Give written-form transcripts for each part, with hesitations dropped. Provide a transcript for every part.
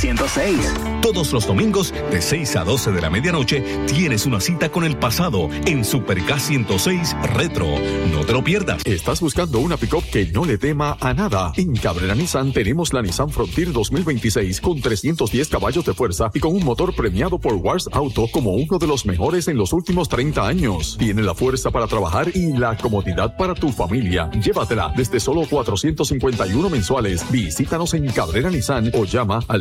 106. Todos los domingos de 6 a 12 de la medianoche tienes una cita con el pasado en Super K106 Retro. No te lo pierdas. ¿Estás buscando una pick-up que no le tema a nada? En Cabrera Nissan tenemos la Nissan Frontier 2026 con 310 caballos de fuerza y con un motor premiado por Wars Auto como uno de los mejores en los últimos 30 años. Tiene la fuerza para trabajar y la comodidad para tu familia. Llévatela desde solo $451 mensuales. Visítanos en Cabrera Nissan o llama al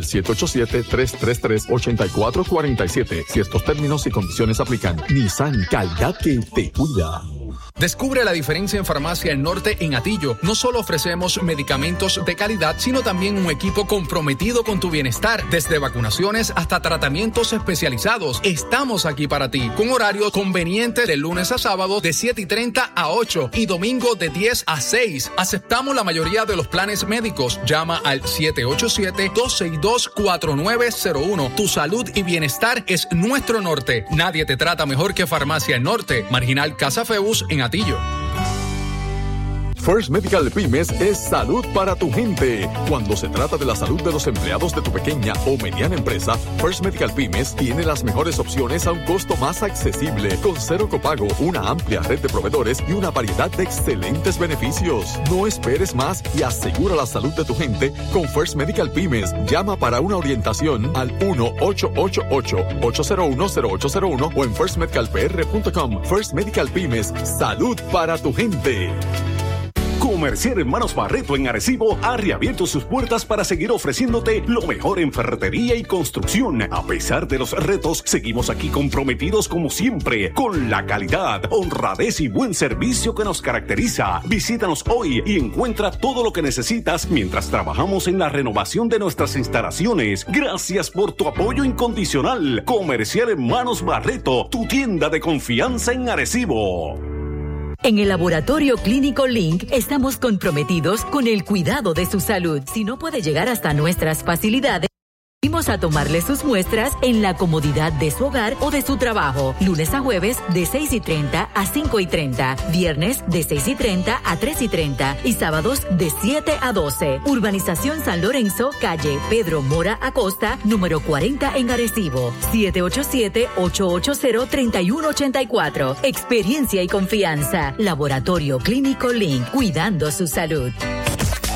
787-333-8447. Ciertos términos y condiciones aplican. Nissan, calidad que te cuida. Descubre la diferencia en Farmacia El Norte en Atillo. No solo ofrecemos medicamentos de calidad, sino también un equipo comprometido con tu bienestar. Desde vacunaciones hasta tratamientos especializados. Estamos aquí para ti, con horario conveniente de lunes a sábado de 7:30 a 8 y domingo de 10 a 6. Aceptamos la mayoría de los planes médicos. Llama al 787-262-4901. Tu salud y bienestar es nuestro norte. Nadie te trata mejor que Farmacia El Norte. Marginal Casa Feus en Atillo. First Medical Pymes es salud para tu gente. Cuando se trata de la salud de los empleados de tu pequeña o mediana empresa, First Medical Pymes tiene las mejores opciones a un costo más accesible, con cero copago, una amplia red de proveedores y una variedad de excelentes beneficios. No esperes más y asegura la salud de tu gente con First Medical Pymes. Llama para una orientación al 1-888-801-0801 o en firstmedicalpr.com. First Medical Pymes, salud para tu gente. Comercial Hermanos Barreto en Arecibo ha reabierto sus puertas para seguir ofreciéndote lo mejor en ferretería y construcción. A pesar de los retos, seguimos aquí comprometidos como siempre con la calidad, honradez y buen servicio que nos caracteriza. Visítanos hoy y encuentra todo lo que necesitas mientras trabajamos en la renovación de nuestras instalaciones. Gracias por tu apoyo incondicional. Comercial Hermanos Barreto, tu tienda de confianza en Arecibo. En el Laboratorio Clínico Link estamos comprometidos con el cuidado de su salud. Si no puede llegar hasta nuestras facilidades, vamos a tomarle sus muestras en la comodidad de su hogar o de su trabajo. Lunes a jueves de 6:30 a 5:30. Viernes de 6:30 a 3:30. Y sábados de 7 a 12. Urbanización San Lorenzo, calle Pedro Mora Acosta, número 40 en Arecibo. 787-880-3184. Experiencia y confianza. Laboratorio Clínico Link. Cuidando su salud.